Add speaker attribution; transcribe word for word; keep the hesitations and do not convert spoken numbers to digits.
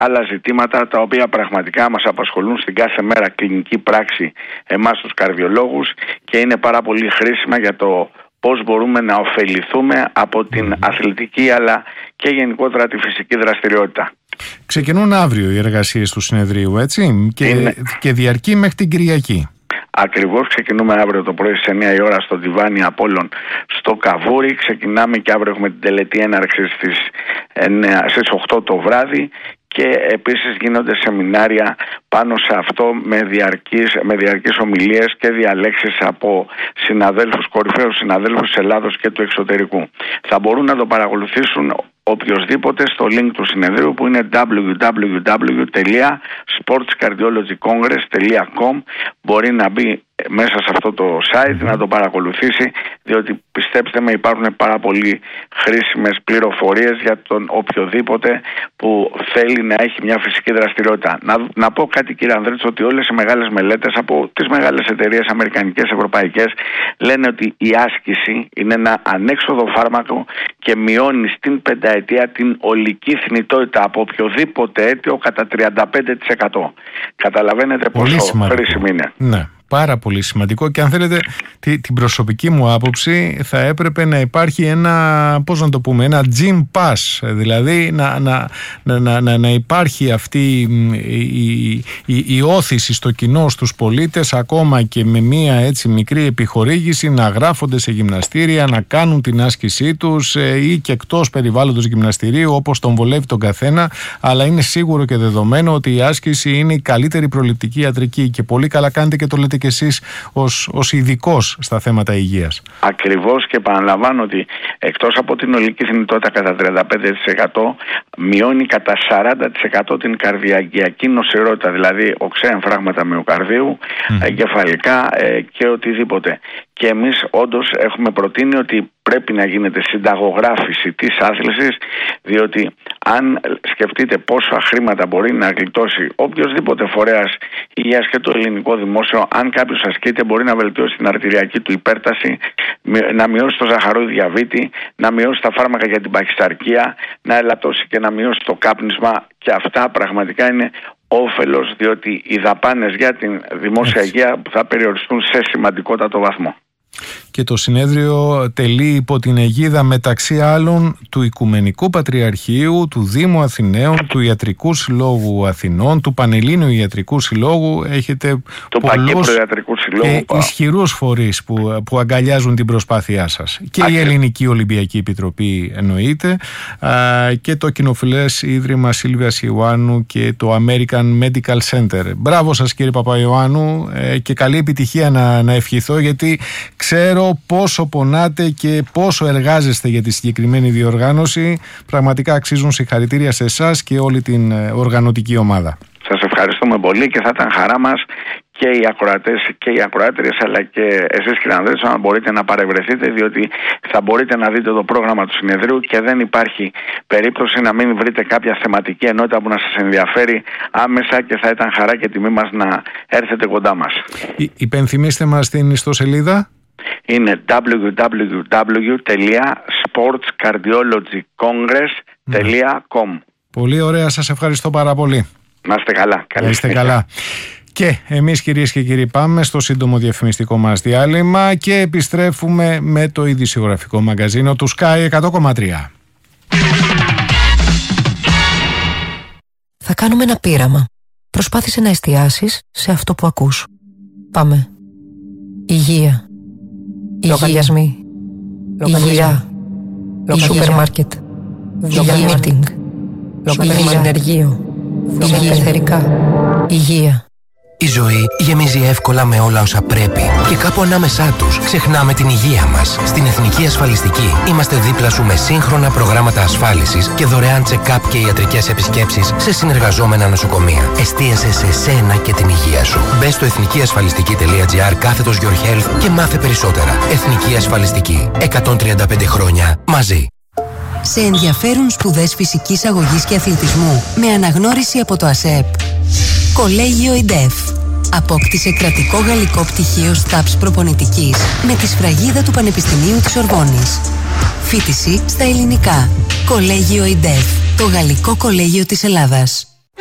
Speaker 1: άλλα ζητήματα τα οποία πραγματικά μας απασχολούν στην κάθε μέρα κλινική πράξη εμάς τους καρδιολόγους και είναι πάρα πολύ χρήσιμα για το πώς μπορούμε να ωφεληθούμε από την αθλητική αλλά και γενικότερα τη φυσική δραστηριότητα.
Speaker 2: Ξεκινούν αύριο οι εργασίες του συνεδρίου, έτσι, και,
Speaker 1: είναι...
Speaker 2: και διαρκεί μέχρι την Κυριακή.
Speaker 1: Ακριβώς, ξεκινούμε αύριο το πρωί στις εννιά η ώρα στο Διβάνι Απόλλων στο Καβούρι. Ξεκινάμε και αύριο έχουμε την τελετή έναρξη στις, εννιά, στις οκτώ το βράδυ. Και επίσης γίνονται σεμινάρια πάνω σε αυτό με διαρκείς, με διαρκείς ομιλίες και διαλέξεις από συναδέλφους, κορυφαίους συναδέλφους της Ελλάδος και του εξωτερικού. Θα μπορούν να το παρακολουθήσουν οποιοσδήποτε στο link του συνεδρίου που είναι double-u double-u double-u τελεία sports cardiology congress τελεία com. Μπορεί να μπει μέσα σε αυτό το site να το παρακολουθήσει, διότι πιστέψτε με υπάρχουν πάρα πολύ χρήσιμες πληροφορίες για τον οποιοδήποτε που θέλει να έχει μια φυσική δραστηριότητα. Να, να πω κάτι, κύριε Ανδρέτσο, ότι όλες οι μεγάλες μελέτες από τις μεγάλες εταιρείες αμερικανικές, ευρωπαϊκές λένε ότι η άσκηση είναι ένα ανέξοδο φάρμακο και μειώνει στην πενταετία την ολική θνητότητα από οποιοδήποτε αίτιο κατά τριάντα πέντε τοις εκατό. Καταλαβαίνετε
Speaker 2: πολύ
Speaker 1: πόσο
Speaker 2: σημαντικό.
Speaker 1: χρήσιμη είναι.
Speaker 2: Ναι. Πάρα πολύ σημαντικό και αν θέλετε την προσωπική μου άποψη θα έπρεπε να υπάρχει ένα, πώς να το πούμε, ένα gym pass, δηλαδή να, να, να, να, να υπάρχει αυτή η, η, η όθηση στο κοινό, στους πολίτες, ακόμα και με μία έτσι μικρή επιχορήγηση να γράφονται σε γυμναστήρια, να κάνουν την άσκησή τους ή και εκτός περιβάλλοντος γυμναστηρίου όπως τον βολεύει τον καθένα, αλλά είναι σίγουρο και δεδομένο ότι η άσκηση είναι η καλύτερη προληπτική ιατρική και πολύ καλά κάνετε και το λέτε και εσείς ως, ως ειδικός στα θέματα υγείας. Ακριβώς, και επαναλαμβάνω ότι εκτός από την ολική θνητότητα κατά τριάντα πέντε τοις εκατό μειώνει κατά σαράντα τοις εκατό την καρδιαγγειακή νοσηρότητα, δηλαδή οξέα εμφράγματα μυοκαρδίου, mm. εγκεφαλικά ε, και οτιδήποτε. Και εμείς όντως έχουμε προτείνει ότι πρέπει να γίνεται συνταγογράφηση της άθλησης, διότι αν σκεφτείτε πόσα χρήματα μπορεί να γλιτώσει οποιοσδήποτε φορέας υγείας και το ελληνικό δημόσιο, αν κάποιος ασκείται μπορεί να βελτιώσει την αρτηριακή του υπέρταση, να μειώσει το ζαχαρόδι διαβήτη, να μειώσει τα φάρμακα για την παχυσαρκία, να ελαττώσει και να μειώσει το κάπνισμα, και αυτά πραγματικά είναι όφελος, διότι οι δαπάνες για την δημόσια υγεία θα περιοριστούν σε σημαντικότατο βαθμό. Και το συνέδριο τελεί υπό την αιγίδα μεταξύ άλλων του Οικουμενικού Πατριαρχείου, του Δήμου Αθηναίων, του Ιατρικού Συλλόγου Αθηνών, του Πανελλήνιου Ιατρικού Συλλόγου. Έχετε πολλούς και ισχυρούς φορείς που, που αγκαλιάζουν την προσπάθειά σας. Και Άκαι. η Ελληνική Ολυμπιακή Επιτροπή εννοείται, α, και το κοινοφιλές Ίδρυμα Σίλβιας Ιωάννου και το American Medical Center. Μπράβο σας, κύριε Παπαϊωάννου, ε, και καλή επιτυχία να, να ευχηθώ, γιατί ξέρω πόσο πονάτε και πόσο εργάζεστε για τη συγκεκριμένη διοργάνωση. Πραγματικά αξίζουν συγχαρητήρια σε εσάς και όλη την οργανωτική ομάδα. Σας ευχαριστούμε πολύ και θα ήταν χαρά μας και οι ακροατές και οι ακροάτριες, αλλά και εσείς, κύριε Ανδρέτσο, αν μπορείτε να παρευρεθείτε, διότι θα μπορείτε να δείτε το πρόγραμμα του συνεδρίου και δεν υπάρχει περίπτωση να μην βρείτε κάποια θεματική ενότητα που να σας ενδιαφέρει άμεσα, και θα ήταν χαρά και τιμή μας να έρθετε κοντά μας. Υ- υπενθυμίστε μας την ιστοσελίδα. Είναι double-u double-u double-u τελεία sports cardiology congress τελεία com. Πολύ ωραία, σας ευχαριστώ πάρα πολύ. Να είστε καλά. Να είστε καλά. Και εμείς, κυρίες και κύριοι, πάμε στο σύντομο διαφημιστικό μας διάλειμμα και επιστρέφουμε με το ειδησιογραφικό μαγκαζίνο του Sky εκατό κόμμα τρία.
Speaker 3: Θα κάνουμε ένα πείραμα. Προσπάθησε να εστιάσεις σε αυτό που ακούς. Πάμε. Υγεία. Λογαριασμοί. Υγεία. Σούπερ μάρκετ. Υγεία μίτινγκ. Υγεία ενεργείο. Υγεία εθερικά. Υγεία.
Speaker 4: Η ζωή γεμίζει εύκολα με όλα όσα πρέπει και κάπου ανάμεσά τους ξεχνάμε την υγεία μας. Στην Εθνική Ασφαλιστική είμαστε δίπλα σου με σύγχρονα προγράμματα ασφάλισης και δωρεάν check-up και ιατρικές επισκέψεις σε συνεργαζόμενα νοσοκομεία. Εστίασε σε σένα και την υγεία σου. Μπες στο εθνικιασφαλιστική τελεία τζι άρ κάθετος Your Health και μάθε περισσότερα. Εθνική Ασφαλιστική. εκατόν τριάντα πέντε χρόνια μαζί.
Speaker 5: Σε ενδιαφέρουν σπουδές φυσικής αγωγής και αθλητισμού με αναγνώριση από το ΑΣΕΠ. Κολέγιο ΙΝΤΕΦ. Απόκτησε κρατικό γαλλικό πτυχίο ΣΤΑΠΣ προπονητικής με τη σφραγίδα του Πανεπιστημίου της Ορβόνης. Φοιτηση στα ελληνικά. Κολέγιο ΙΝΤΕΦ. Το γαλλικό κολέγιο της Ελλάδας.